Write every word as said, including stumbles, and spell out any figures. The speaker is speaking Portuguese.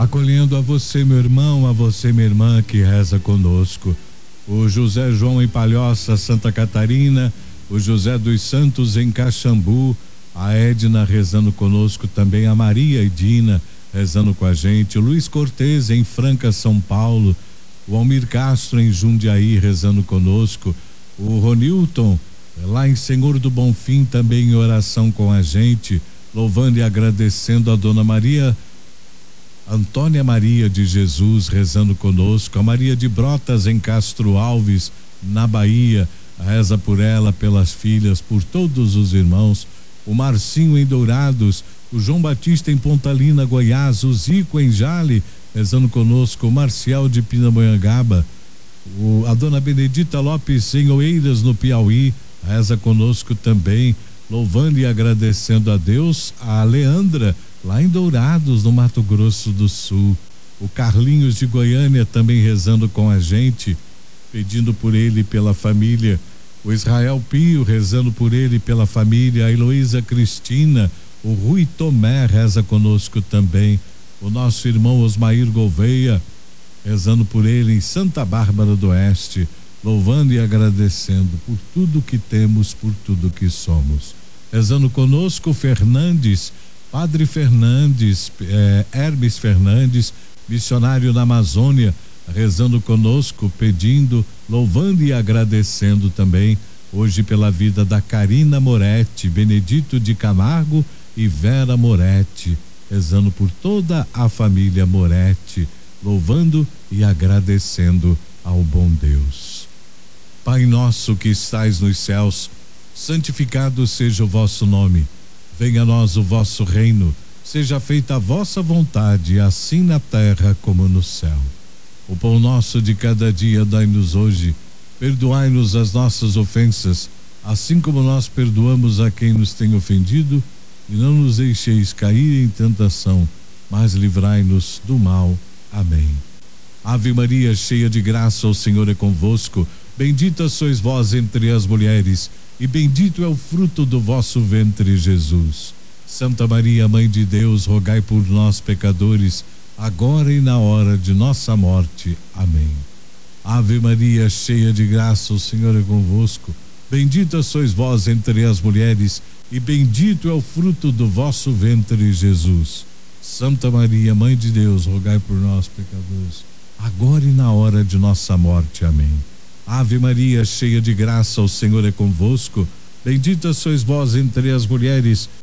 Acolhendo a você, meu irmão, a você, minha irmã, que reza conosco. O José João em Palhoça, Santa Catarina, o José dos Santos em Caxambu, a Edna rezando conosco também, a Maria Edina rezando com a gente, o Luiz Cortez em Franca, São Paulo, o Almir Castro em Jundiaí rezando conosco, o Ronilton lá em Senhor do Bonfim também em oração com a gente, louvando e agradecendo a Dona Maria Antônia Maria de Jesus rezando conosco, a Maria de Brotas em Castro Alves, na Bahia, reza por ela, pelas filhas, por todos os irmãos, o Marcinho em Dourados, o João Batista em Pontalina, Goiás, o Zico em Jale, rezando conosco, o Marcial de Pindamonhangaba, o, a Dona Benedita Lopes em Oeiras, no Piauí, reza conosco também, louvando e agradecendo a Deus, a Leandra lá em Dourados, no Mato Grosso do Sul, o Carlinhos de Goiânia também rezando com a gente, pedindo por ele e pela família, o Israel Pio rezando por ele e pela família, a Heloísa Cristina, o Rui Tomé reza conosco também, o nosso irmão Osmair Gouveia rezando por ele em Santa Bárbara do Oeste, louvando e agradecendo por tudo que temos, por tudo que somos. Rezando conosco Fernandes, Padre Fernandes, eh, Hermes Fernandes, missionário na Amazônia, rezando conosco, pedindo, louvando e agradecendo também, hoje pela vida da Karina Moretti, Benedito de Camargo e Vera Moretti, rezando por toda a família Moretti, louvando e agradecendo ao bom Deus. Pai nosso que estais nos céus, santificado seja o vosso nome. Venha a nós o vosso reino, seja feita a vossa vontade, assim na terra como no céu. O pão nosso de cada dia dai-nos hoje, perdoai-nos as nossas ofensas, assim como nós perdoamos a quem nos tem ofendido, e não nos deixeis cair em tentação, mas livrai-nos do mal. Amém. Ave Maria, cheia de graça, o Senhor é convosco, bendita sois vós entre as mulheres, e bendito é o fruto do vosso ventre, Jesus. Santa Maria, Mãe de Deus, rogai por nós, pecadores, agora e na hora de nossa morte. Amém. Ave Maria, cheia de graça, o Senhor é convosco, bendita sois vós entre as mulheres, e bendito é o fruto do vosso ventre, Jesus. Santa Maria, Mãe de Deus, rogai por nós, pecadores, agora e na hora de nossa morte. Amém. Ave Maria, cheia de graça, o Senhor é convosco, bendita sois vós entre as mulheres,